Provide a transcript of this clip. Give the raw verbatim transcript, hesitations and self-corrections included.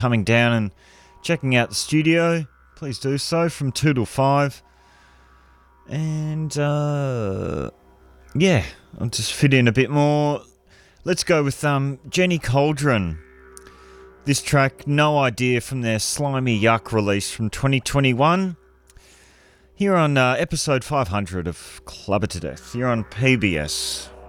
coming down and checking out the studio, please do so from two till five. And, uh, yeah, I'll just fit in a bit more. Let's go with um, Jenny Cauldron. This track, No Idea, from their Slimy Yuck release from twenty twenty-one. Here on uh, episode five hundred of Clubber to Death. Here on P B S.